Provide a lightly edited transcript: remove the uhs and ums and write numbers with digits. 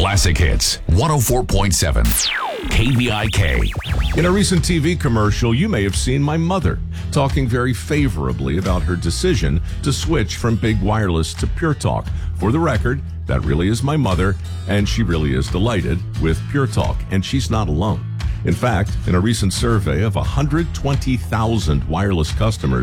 Classic Hits 104.7 KVIK. In a recent TV commercial, you may have seen my mother talking very favorably about her decision to switch from Big Wireless to Pure Talk. For the record, that really is my mother, and she really is delighted with Pure Talk, and she's not alone. In fact, in a recent survey of 120,000 wireless customers,